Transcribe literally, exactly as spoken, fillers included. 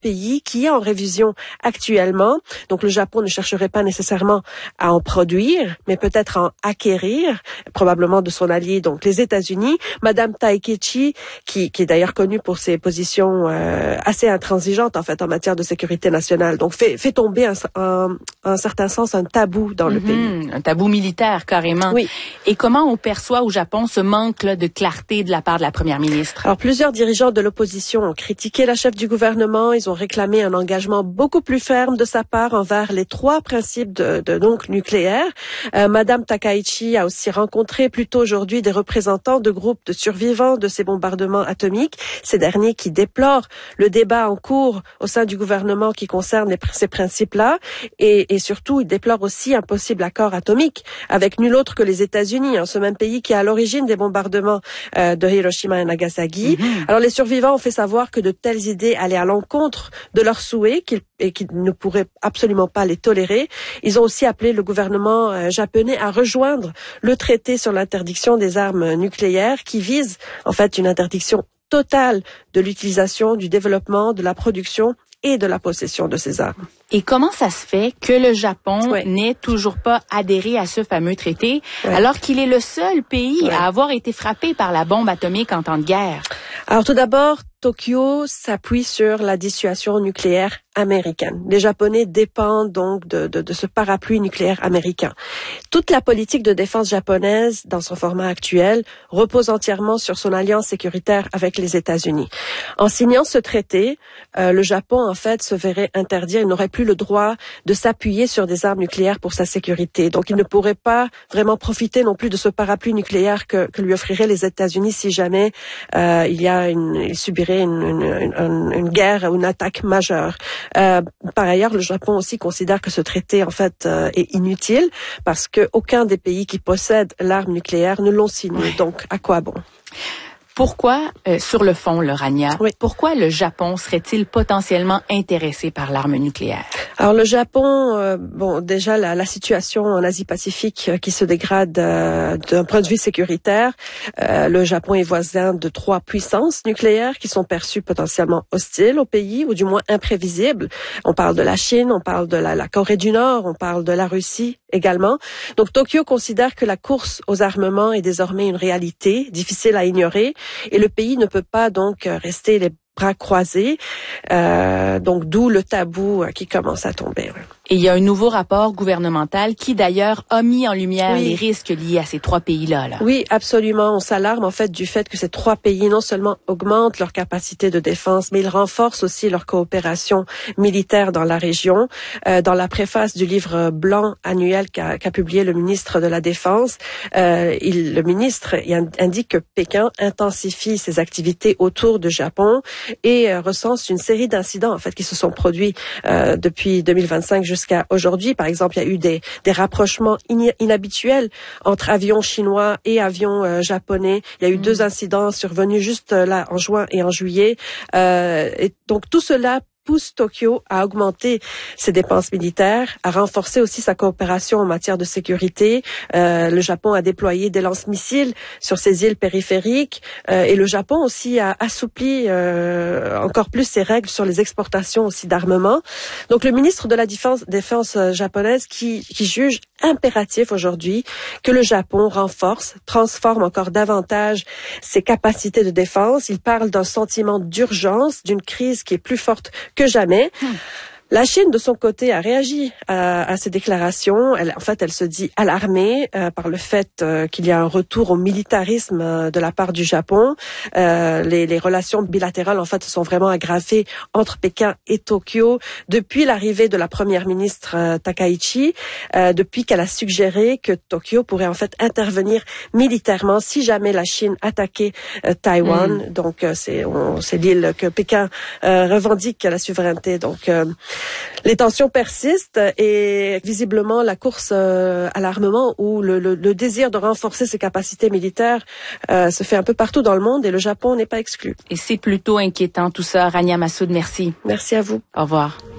pays qui est en révision actuellement. Donc le Japon ne chercherait pas nécessairement à en produire, mais peut-être à en acquérir, probablement de son allié, donc les États-Unis. Madame Takechi, qui, qui est d'ailleurs connue pour ses positions euh, assez intransigeantes en fait en matière de sécurité nationale, donc fait, fait tomber en un, un certain sens un tabou dans le mm-hmm, pays. Un tabou militaire carrément. Oui. Et comment on perçoit au Japon ce manque là, de clarté de la part de la première ministre? Alors plusieurs dirigeants de l'opposition ont critiqué la chef du gouvernement. Ils ont réclamé un engagement beaucoup plus ferme de sa part envers les trois principes de, de donc nucléaire. Euh, Madame Takaichi a aussi rencontré plus tôt aujourd'hui des représentants de groupes de survivants de ces bombardements atomiques. Ces derniers qui déplorent le débat en cours au sein du gouvernement qui concerne les, ces principes-là et, et surtout ils déplorent aussi un possible accord atomique avec nul autre que les États-Unis, hein, ce même pays qui est à l'origine des bombardements euh, de Hiroshima et Nagasaki. Mm-hmm. Alors les survivants ont fait savoir que de telles idées allaient à l'encontre de leurs souhaits qu'ils, et qu'ils ne pourraient absolument pas les tolérer. Ils ont aussi appelé le gouvernement euh, japonais à rejoindre le traité sur l'interdiction des armes nucléaires qui vise en fait une interdiction totale de l'utilisation, du développement, de la production et de la possession de ces armes. Et comment ça se fait que le Japon ouais. n'ait toujours pas adhéré à ce fameux traité, ouais. alors qu'il est le seul pays ouais. à avoir été frappé par la bombe atomique en temps de guerre? Alors tout d'abord, Tokyo s'appuie sur la dissuasion nucléaire américaine. Les Japonais dépendent donc de, de, de ce parapluie nucléaire américain. Toute la politique de défense japonaise, dans son format actuel, repose entièrement sur son alliance sécuritaire avec les États-Unis. En signant ce traité, euh, le Japon, en fait, se verrait interdire, il n'aurait plus le droit de s'appuyer sur des armes nucléaires pour sa sécurité. Donc, il ne pourrait pas vraiment profiter non plus de ce parapluie nucléaire que, que lui offriraient les États-Unis si jamais euh, il y a une, il subirait une, une, une, une guerre ou une attaque majeure. Euh, par ailleurs, le Japon aussi considère que ce traité, en fait, euh, est inutile parce que aucun des pays qui possèdent l'arme nucléaire ne l'ont signé. Ouais. Donc, à quoi bon? Pourquoi, euh, sur le fond, le Rania, oui. pourquoi le Japon serait-il potentiellement intéressé par l'arme nucléaire? Alors le Japon, euh, bon déjà la, la situation en Asie-Pacifique euh, qui se dégrade euh, d'un point de vue sécuritaire. Euh, le Japon est voisin de trois puissances nucléaires qui sont perçues potentiellement hostiles au pays ou du moins imprévisibles. On parle de la Chine, on parle de la, la Corée du Nord, on parle de la Russie également. Donc Tokyo considère que la course aux armements est désormais une réalité difficile à ignorer et le pays ne peut pas donc rester les bras croisés, euh, donc d'où le tabou qui commence à tomber. Ouais. Et il y a un nouveau rapport gouvernemental qui d'ailleurs a mis en lumière oui. les risques liés à ces trois pays-là. Là. Oui, absolument. On s'alarme en fait du fait que ces trois pays non seulement augmentent leur capacité de défense, mais ils renforcent aussi leur coopération militaire dans la région. Euh, dans la préface du livre blanc annuel qu'a, qu'a publié le ministre de la Défense, euh, il, le ministre il indique que Pékin intensifie ses activités autour du Japon et euh, recense une série d'incidents en fait qui se sont produits euh, depuis deux mille vingt-cinq jusqu'à aujourd'hui. Par exemple, il y a eu des, des rapprochements in- inhabituels entre avions chinois et avions euh, japonais. Il y a eu mmh. deux incidents survenus juste euh, là en juin et en juillet. Euh, et donc tout cela pousse Tokyo à augmenter ses dépenses militaires, à renforcer aussi sa coopération en matière de sécurité. Euh, le Japon a déployé des lance-missiles sur ses îles périphériques euh, et le Japon aussi a assoupli euh, encore plus ses règles sur les exportations aussi d'armement. Donc le ministre de la Défense, défense japonaise qui, qui juge impératif aujourd'hui que le Japon renforce, transforme encore davantage ses capacités de défense. Il parle d'un sentiment d'urgence, d'une crise qui est plus forte que jamais. Hmm. La Chine, de son côté, a réagi à, à ces déclarations. Elle, en fait, elle se dit alarmée euh, par le fait euh, qu'il y a un retour au militarisme euh, de la part du Japon. Euh, les, les relations bilatérales, en fait, se sont vraiment aggravées entre Pékin et Tokyo depuis l'arrivée de la première ministre euh, Takaichi, euh, depuis qu'elle a suggéré que Tokyo pourrait en fait intervenir militairement si jamais la Chine attaquait euh, Taïwan. Mm. Donc, euh, c'est, on, c'est l'île que Pékin euh, revendique la souveraineté. Donc, euh, les tensions persistent et visiblement la course euh, à l'armement ou le, le, le désir de renforcer ses capacités militaires euh, se fait un peu partout dans le monde et le Japon n'est pas exclu. Et c'est plutôt inquiétant tout ça. Rania Massoud, merci. Merci à vous. Au revoir.